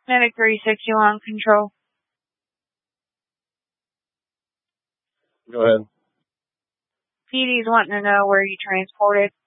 Medic 361 control. Go ahead. PD's wanting to know where you transported.